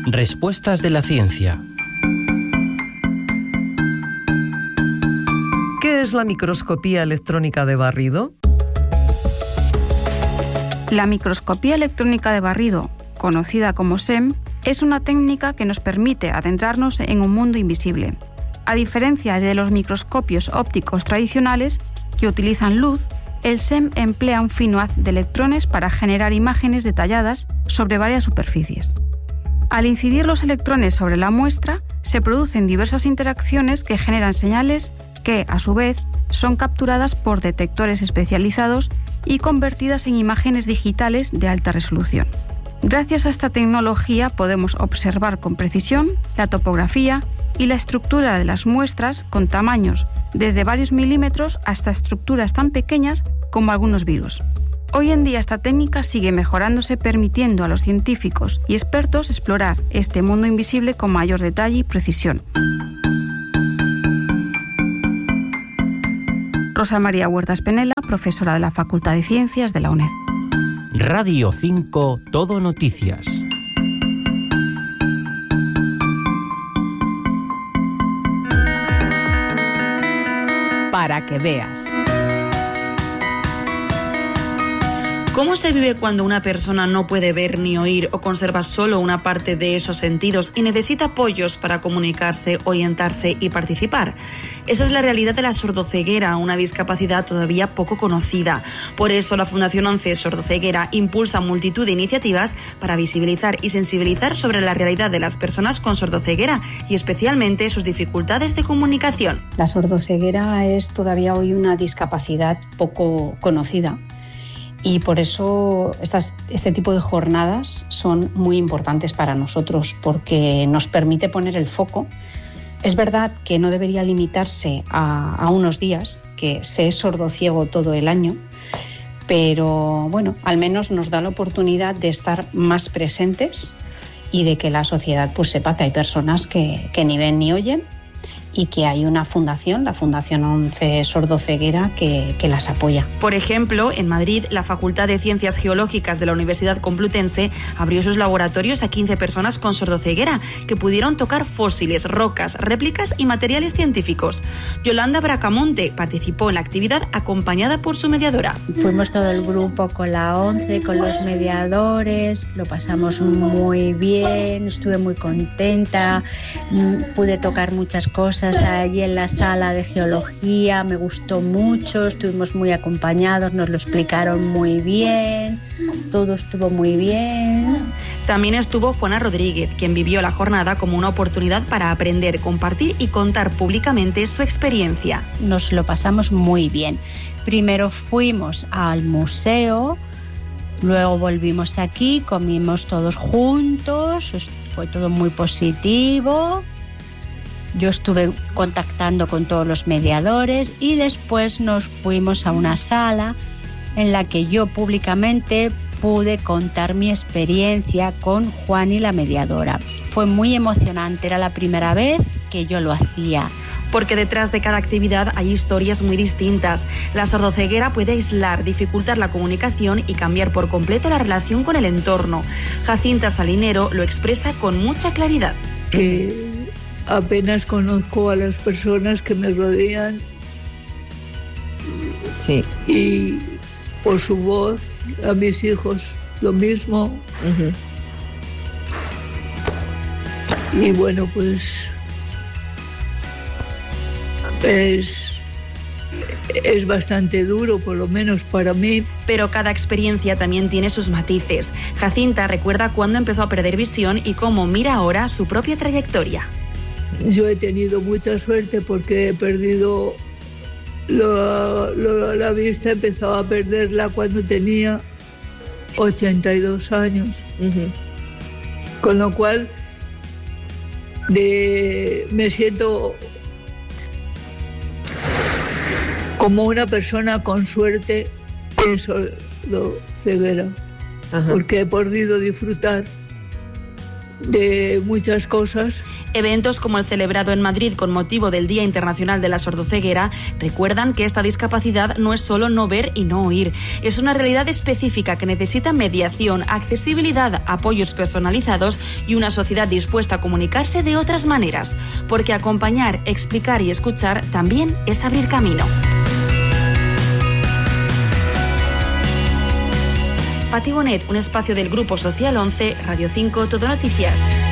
Respuestas de la ciencia. ¿Qué es la microscopía electrónica de barrido? La microscopía electrónica de barrido, conocida como SEM, es una técnica que nos permite adentrarnos en un mundo invisible. A diferencia de los microscopios ópticos tradicionales, que utilizan luz, el SEM emplea un fino haz de electrones para generar imágenes detalladas sobre varias superficies. Al incidir los electrones sobre la muestra, se producen diversas interacciones que generan señales que, a su vez, son capturadas por detectores especializados y convertidas en imágenes digitales de alta resolución. Gracias a esta tecnología podemos observar con precisión la topografía y la estructura de las muestras con tamaños desde varios milímetros hasta estructuras tan pequeñas como algunos virus. Hoy en día esta técnica sigue mejorándose, permitiendo a los científicos y expertos explorar este mundo invisible con mayor detalle y precisión. Rosa María Huertas Penela, profesora de la Facultad de Ciencias de la UNED. Radio 5 Todo Noticias. Para que veas. ¿Cómo se vive cuando una persona no puede ver ni oír o conserva solo una parte de esos sentidos y necesita apoyos para comunicarse, orientarse y participar? Esa es la realidad de la sordoceguera, una discapacidad todavía poco conocida. Por eso la Fundación 11 Sordoceguera impulsa multitud de iniciativas para visibilizar y sensibilizar sobre la realidad de las personas con sordoceguera y especialmente sus dificultades de comunicación. La sordoceguera es todavía hoy una discapacidad poco conocida. Y por eso este tipo de jornadas son muy importantes para nosotros, porque nos permite poner el foco. Es verdad que no debería limitarse a unos días, que se es sordociego todo el año, pero bueno, al menos nos da la oportunidad de estar más presentes y de que la sociedad pues sepa que hay personas que ni ven ni oyen, y que hay una fundación, la Fundación 11 Sordoceguera, que las apoya. Por ejemplo, en Madrid, la Facultad de Ciencias Geológicas de la Universidad Complutense abrió sus laboratorios a 15 personas con sordoceguera que pudieron tocar fósiles, rocas, réplicas y materiales científicos. Yolanda Bracamonte participó en la actividad acompañada por su mediadora. Fuimos todo el grupo con la 11, con los mediadores, lo pasamos muy bien, estuve muy contenta, pude tocar muchas cosas allí en la sala de geología, me gustó mucho, estuvimos muy acompañados, nos lo explicaron muy bien, todo estuvo muy bien. También estuvo Juana Rodríguez, quien vivió la jornada como una oportunidad para aprender, compartir y contar públicamente su experiencia. Nos lo pasamos muy bien. Primero fuimos al museo, luego volvimos aquí, comimos todos juntos, fue todo muy positivo. Yo estuve contactando con todos los mediadores y después nos fuimos a una sala en la que yo públicamente pude contar mi experiencia con Juan y la mediadora. Fue muy emocionante, era la primera vez que yo lo hacía. Porque detrás de cada actividad hay historias muy distintas. La sordoceguera puede aislar, dificultar la comunicación y cambiar por completo la relación con el entorno. Jacinta Salinero lo expresa con mucha claridad. Que apenas conozco a las personas que me rodean. Sí. Y por su voz, a mis hijos lo mismo. Uh-huh. Y bueno, pues es bastante duro, por lo menos para mí. Pero cada experiencia también tiene sus matices. Jacinta recuerda cuándo empezó a perder visión y cómo mira ahora su propia trayectoria. Yo he tenido mucha suerte porque he perdido la vista, empezaba a perderla cuando tenía 82 años. Uh-huh. Con lo cual me siento como una persona con suerte en sordoceguera, uh-huh, porque he podido disfrutar de muchas cosas. Eventos como el celebrado en Madrid con motivo del Día Internacional de la Sordoceguera recuerdan que esta discapacidad no es solo no ver y no oír. Es una realidad específica que necesita mediación, accesibilidad, apoyos personalizados y una sociedad dispuesta a comunicarse de otras maneras. Porque acompañar, explicar y escuchar también es abrir camino. Pati Bonet, un espacio del Grupo Social 11, Radio 5, Todo Noticias.